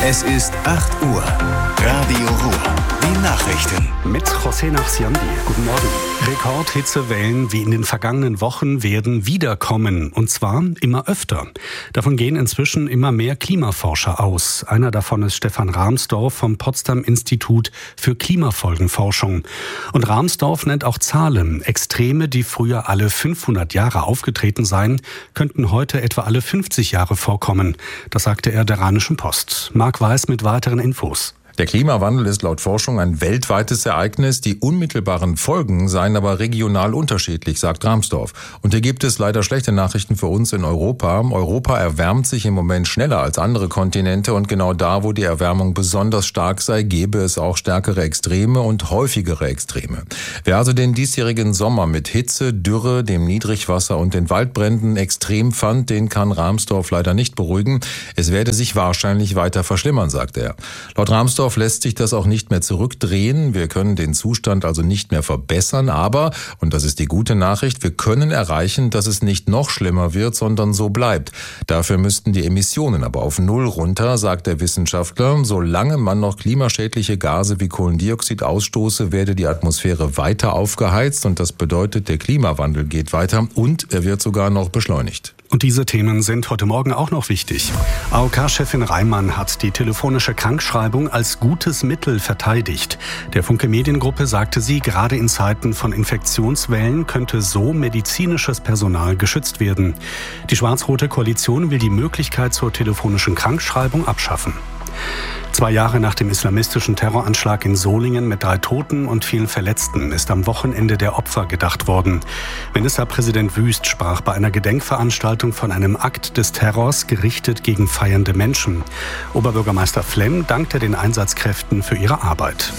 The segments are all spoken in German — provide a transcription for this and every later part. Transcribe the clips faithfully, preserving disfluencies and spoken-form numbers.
Es ist acht Uhr. Radio Ruhr. Die Nachrichten. Mit José Nachsiandi. Guten Morgen. Rekordhitzewellen wie in den vergangenen Wochen werden wiederkommen. Und zwar immer öfter. Davon gehen inzwischen immer mehr Klimaforscher aus. Einer davon ist Stefan Rahmsdorf vom Potsdam Institut für Klimafolgenforschung. Und Rahmsdorf nennt auch Zahlen. Extreme, die früher alle fünfhundert Jahre aufgetreten seien, könnten heute etwa alle fünfzig Jahre vorkommen. Das sagte er der Rheinischen Post. Marc Weiß mit weiteren Infos. Der Klimawandel ist laut Forschung ein weltweites Ereignis. Die unmittelbaren Folgen seien aber regional unterschiedlich, sagt Rahmsdorf. Und hier gibt es leider schlechte Nachrichten für uns in Europa. Europa erwärmt sich im Moment schneller als andere Kontinente. Und genau da, wo die Erwärmung besonders stark sei, gäbe es auch stärkere Extreme und häufigere Extreme. Wer also den diesjährigen Sommer mit Hitze, Dürre, dem Niedrigwasser und den Waldbränden extrem fand, den kann Rahmsdorf leider nicht beruhigen. Es werde sich wahrscheinlich weiter verschlimmern, sagt er. Laut Rahmsdorf lässt sich das auch nicht mehr zurückdrehen. Wir können den Zustand also nicht mehr verbessern, aber, und das ist die gute Nachricht, wir können erreichen, dass es nicht noch schlimmer wird, sondern so bleibt. Dafür müssten die Emissionen aber auf Null runter, sagt der Wissenschaftler. Solange man noch klimaschädliche Gase wie Kohlendioxid ausstoße, werde die Atmosphäre weiter aufgeheizt und das bedeutet, der Klimawandel geht weiter und er wird sogar noch beschleunigt. Und diese Themen sind heute Morgen auch noch wichtig. A O K-Chefin Reimann hat die telefonische Krankschreibung als gutes Mittel verteidigt. Der Funke Mediengruppe sagte sie, gerade in Zeiten von Infektionswellen könnte so medizinisches Personal geschützt werden. Die schwarz-rote Koalition will die Möglichkeit zur telefonischen Krankschreibung abschaffen. Zwei Jahre nach dem islamistischen Terroranschlag in Solingen mit drei Toten und vielen Verletzten ist am Wochenende der Opfer gedacht worden. Ministerpräsident Wüst sprach bei einer Gedenkveranstaltung von einem Akt des Terrors gerichtet gegen feiernde Menschen. Oberbürgermeister Flemm dankte den Einsatzkräften für ihre Arbeit.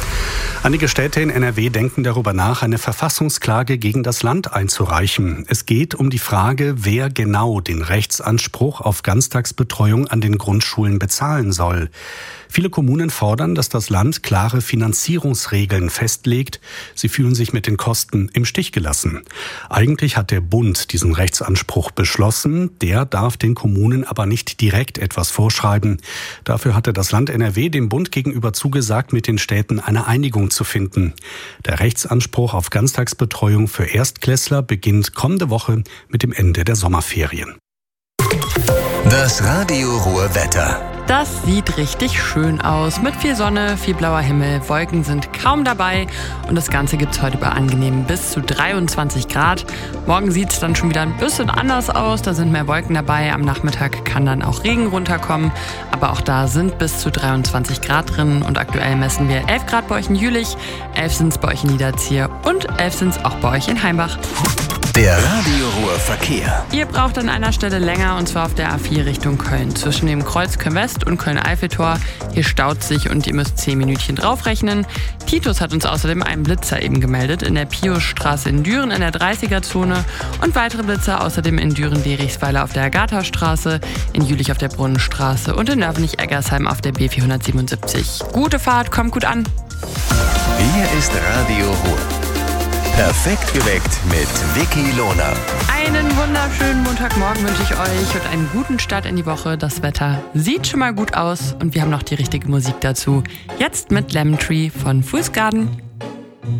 Einige Städte in N R W denken darüber nach, eine Verfassungsklage gegen das Land einzureichen. Es geht um die Frage, wer genau den Rechtsanspruch auf Ganztagsbetreuung an den Grundschulen bezahlen soll. Viele Kommunen fordern, dass das Land klare Finanzierungsregeln festlegt. Sie fühlen sich mit den Kosten im Stich gelassen. Eigentlich hat der Bund diesen Rechtsanspruch beschlossen. Der darf den Kommunen aber nicht direkt etwas vorschreiben. Dafür hatte das Land N R W dem Bund gegenüber zugesagt, mit den Städten eine Einigung zu finden. Der Rechtsanspruch auf Ganztagsbetreuung für Erstklässler beginnt kommende Woche mit dem Ende der Sommerferien. Das Radio Ruhr Wetter. Das sieht richtig schön aus. Mit viel Sonne, viel blauer Himmel, Wolken sind kaum dabei und das Ganze gibt es heute bei angenehm bis zu dreiundzwanzig Grad. Morgen sieht es dann schon wieder ein bisschen anders aus, da sind mehr Wolken dabei. Am Nachmittag kann dann auch Regen runterkommen, aber auch da sind bis zu dreiundzwanzig Grad drin und aktuell messen wir elf Grad bei euch in Jülich, elf sind es bei euch in Niederzier und elf sind es auch bei euch in Heimbach. Der Radio Ruhr Verkehr. Ihr braucht an einer Stelle länger, und zwar auf der A vier Richtung Köln. Zwischen dem Kreuz Köln-West und Köln-Eiffeltor. Hier staut sich und ihr müsst zehn Minütchen draufrechnen. Titus hat uns außerdem einen Blitzer eben gemeldet. In der Piusstraße in Düren in der dreißiger-Zone. Und weitere Blitzer außerdem in Düren-Derichsweiler auf der Agatha-Straße, in Jülich auf der Brunnenstraße und in Nörvenich-Eggersheim auf der B vierhundertsiebenundsiebzig. Gute Fahrt, kommt gut an. Hier ist Radio Ruhr. Perfekt geweckt mit Vicky Lohner. Einen wunderschönen Montagmorgen wünsche ich euch und einen guten Start in die Woche. Das Wetter sieht schon mal gut aus und wir haben noch die richtige Musik dazu. Jetzt mit Lemon Tree von Fool's Garden.